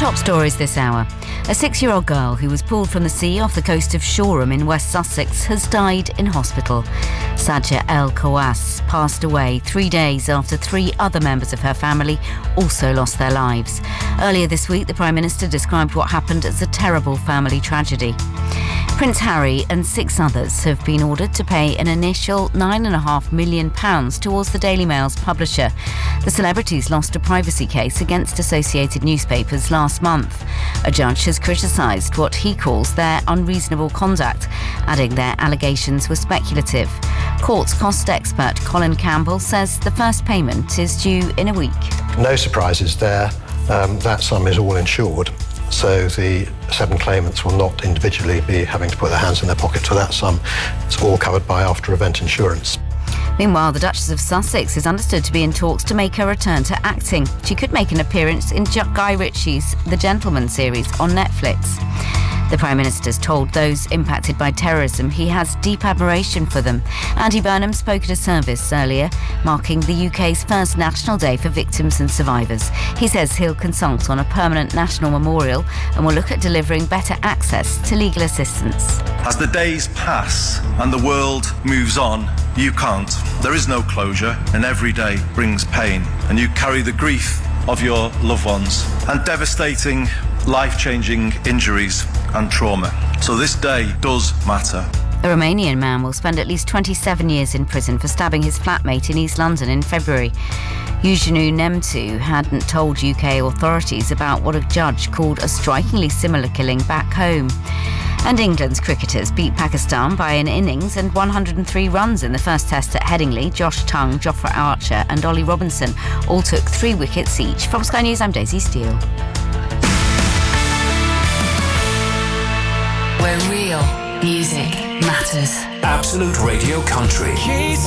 Top stories this hour. A 6-year-old girl who was pulled from the sea off the coast of Shoreham in West Sussex has died in hospital. Sajja El Khawass passed away 3 days after 3 other members of her family also lost their lives. Earlier this week, the Prime Minister described what happened as a terrible family tragedy. Prince Harry and 6 others have been ordered to pay an initial £9.5 million towards the Daily Mail's publisher. The celebrities lost a privacy case against Associated Newspapers last month. A judge has criticised what he calls their unreasonable conduct, adding their allegations were speculative. Courts cost expert Colin Campbell says the first payment is due in a week. No surprises there. That sum is all insured. So the 7 claimants will not individually be having to put their hands in their pocket for that sum. It's all covered by after-event insurance. Meanwhile, the Duchess of Sussex is understood to be in talks to make her return to acting. She could make an appearance in Guy Ritchie's The Gentleman series on Netflix. The Prime Minister's told those impacted by terrorism he has deep admiration for them. Andy Burnham spoke at a service earlier, marking the UK's first National Day for victims and survivors. He says he'll consult on a permanent national memorial and will look at delivering better access to legal assistance. As the days pass and the world moves on, you can't. There is no closure, and every day brings pain, and you carry the grief of your loved ones and devastating, life-changing injuries and trauma. So this day does matter. A Romanian man will spend at least 27 years in prison for stabbing his flatmate in East London in February. Eugeniu Nemțu hadn't told UK authorities about what a judge called a strikingly similar killing back home. And England's cricketers beat Pakistan by an innings and 103 runs in the first test at Headingley. Josh Tongue, Jofra Archer and Ollie Robinson all took 3 wickets each. From Sky News, I'm Daisy Steele. Where real music matters. Absolute Radio Country.